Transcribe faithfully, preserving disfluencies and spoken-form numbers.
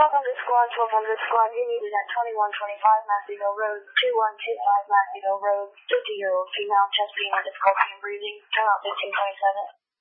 twelve hundred squad, twelve hundred squad, you needed at twenty-one twenty-five Massachusetts Road, two one two five Massachusetts Road, fifty-year-old female, chest pain and difficulty in breathing, turn out fifteen twenty-seven.